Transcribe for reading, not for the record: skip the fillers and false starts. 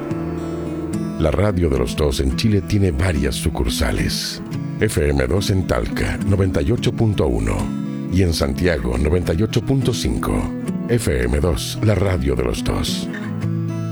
La radio de los dos en Chile tiene varias sucursales. FM2 en Talca, 98.1. Y en Santiago, 98.5. FM2, la radio de los dos.